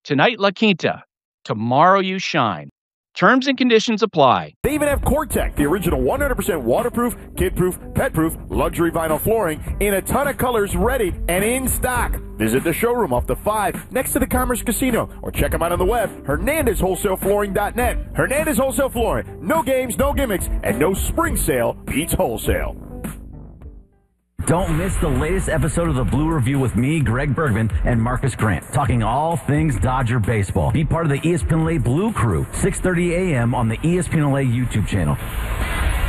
Tonight, La Quinta. Tomorrow, you shine. Terms and conditions apply. They even have Core-Tec, the original 100% waterproof, kid-proof, pet-proof, luxury vinyl flooring in a ton of colors ready and in stock. Visit the showroom off the 5 next to the Commerce Casino or check them out on the web, HernandezWholesaleFlooring.net. Hernandez Wholesale Flooring. No games, no gimmicks, and no spring sale beats wholesale. Don't miss the latest episode of the Blue Review with me, Greg Bergman, and Marcus Grant, talking all things Dodger baseball. Be part of the ESPN LA Blue Crew, 6:30 a.m. on the ESPN LA YouTube channel.